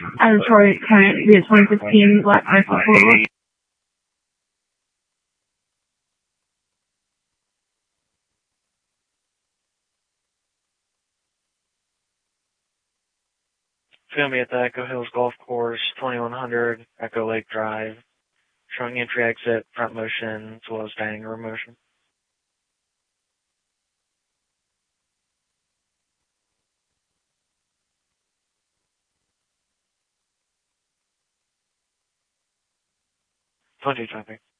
Detroit County, the 2015 Black Rifle Corps. It's going to be at the Echo Hills Golf Course, 2100 Echo Lake Drive, showing entry exit, front motion, as well as dining room motion. Plenty of traffic.